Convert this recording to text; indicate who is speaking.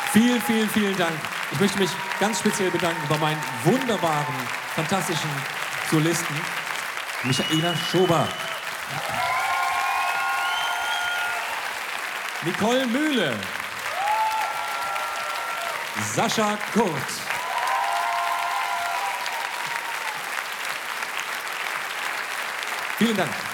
Speaker 1: Vielen, vielen, vielen Dank. Ich möchte mich ganz speziell bedanken bei meinen wunderbaren, fantastischen Solisten. Michaela Schober, Nicole Mühle, Sascha Kurt, vielen Dank.